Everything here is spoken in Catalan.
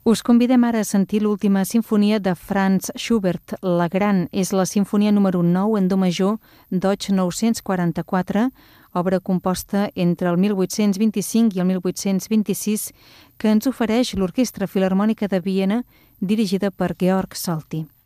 Us convidem ara a sentir l'última sinfonia de Franz Schubert. La Gran és la sinfonia número 9 en do major d'Oig 944, obra composta entre el 1825 i el 1826, que ens ofereix l'Orquestra Filharmònica de Viena, dirigida per Georg Solti.